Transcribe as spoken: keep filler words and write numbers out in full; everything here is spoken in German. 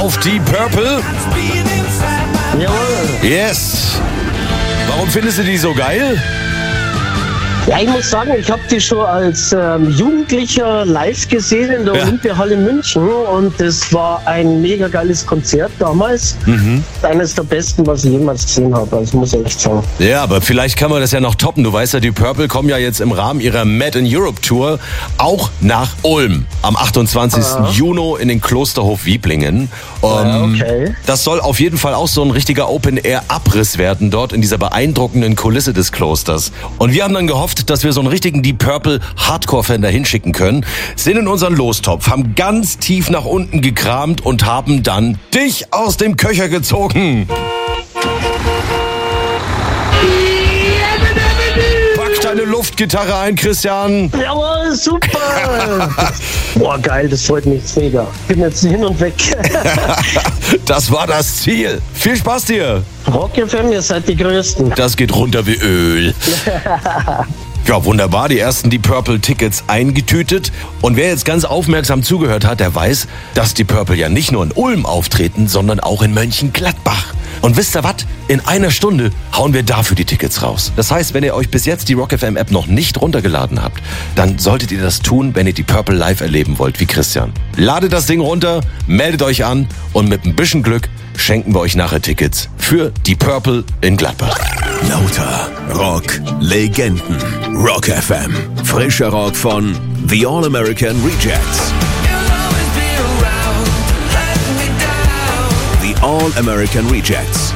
auf die Purple. Jawohl. Yes. Warum findest du die so geil? Ja, ich muss sagen, ich habe die schon als ähm, Jugendlicher live gesehen in der Ja. Olympiahalle München und das war ein mega geiles Konzert damals. Mhm. Eines der besten, was ich jemals gesehen habe, also muss ich echt sagen. Ja, aber vielleicht kann man das ja noch toppen. Du weißt ja, die Purple kommen ja jetzt im Rahmen ihrer Made in Europe Tour auch nach Ulm am achtundzwanzigsten Ah. Juni in den Klosterhof Wieblingen. Ähm, okay. Das soll auf jeden Fall auch so ein richtiger Open-Air-Abriss werden dort in dieser beeindruckenden Kulisse des Klosters. Und wir haben dann gehofft, dass wir so einen richtigen Deep Purple Hardcore-Fan da hinschicken können, sind in unseren Lostopf, haben ganz tief nach unten gekramt und haben dann dich aus dem Köcher gezogen. Pack deine Luftgitarre ein, Christian. Jawohl, super! Boah, geil, das freut mich jetzt mega. Bin jetzt hin und weg. Das war das Ziel. Viel Spaß dir. Rock F M, ihr seid die Größten. Das geht runter wie Öl. Ja, wunderbar. Die ersten Deep Purple Tickets eingetütet. Und wer jetzt ganz aufmerksam zugehört hat, der weiß, dass die Purple ja nicht nur in Ulm auftreten, sondern auch in Mönchengladbach. Und wisst ihr was? In einer Stunde hauen wir dafür die Tickets raus. Das heißt, wenn ihr euch bis jetzt die Rock F M App noch nicht runtergeladen habt, dann solltet ihr das tun, wenn ihr die Purple live erleben wollt, wie Christian. Ladet das Ding runter, meldet euch an und mit ein bisschen Glück schenken wir euch nachher Tickets für die Purple in Gladbach. Lauter Rock Legenden. Rock F M. Frischer Rock von The All American Rejects. The All American Rejects.